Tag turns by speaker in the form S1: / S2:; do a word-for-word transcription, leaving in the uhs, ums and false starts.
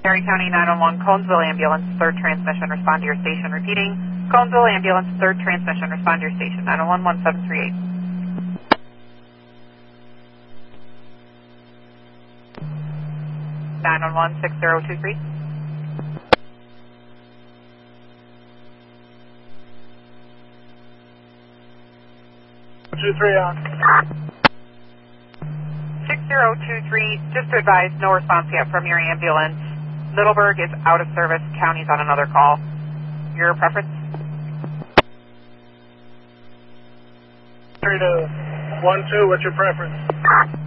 S1: Perry County nine one one, Conesville Ambulance, third transmission, respond to your station. Repeating, Conesville Ambulance, third transmission, respond to your station. nine one one, one seven three eight. nine one one, six zero two three.
S2: two three on.
S1: six zero two three, just to advise, no response yet from your ambulance. Middleburg is out of service. County's on another call. Your preference?
S2: three to one two, what's your preference?